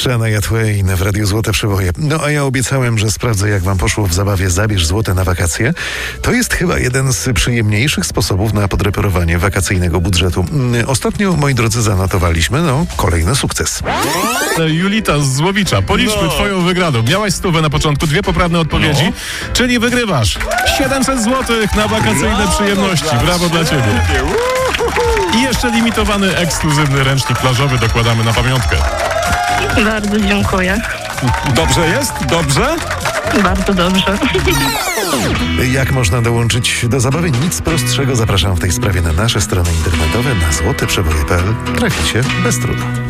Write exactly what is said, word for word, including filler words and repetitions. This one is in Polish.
Shania Twain w Radiu Złote Przeboje. No a ja obiecałem, że sprawdzę, jak wam poszło w zabawie Zabierz Złote na wakacje. To jest chyba jeden z przyjemniejszych sposobów na podreperowanie wakacyjnego budżetu. Ostatnio, moi drodzy, zanotowaliśmy, no, kolejny sukces. Julita z Złowicza, policzmy No. twoją wygraną. Miałaś stówę na początku, dwie poprawne odpowiedzi, No. czyli wygrywasz siedemset złotych na wakacyjne No, przyjemności. dobra, Brawo dla ciebie. I jeszcze limitowany, ekskluzywny ręcznik plażowy dokładamy na pamiątkę. Bardzo dziękuję. Dobrze jest? Dobrze? Bardzo dobrze. Jak można dołączyć do zabawy? Nic prostszego. Zapraszam w tej sprawie na nasze strony internetowe na złoteprzeboje kropka p l. Traficie bez trudu.